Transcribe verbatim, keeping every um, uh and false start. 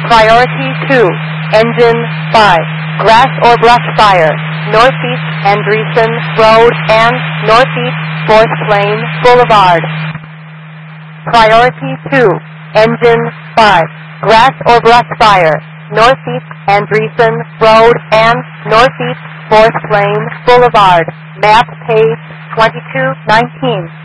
Priority two, engine five, grass or brush fire, Northeast Andreessen Road and Northeast fourth Lane Boulevard. Priority two, engine five, grass or brush fire, Northeast Andreessen Road and Northeast fourth Lane Boulevard. Map page twenty-two nineteen.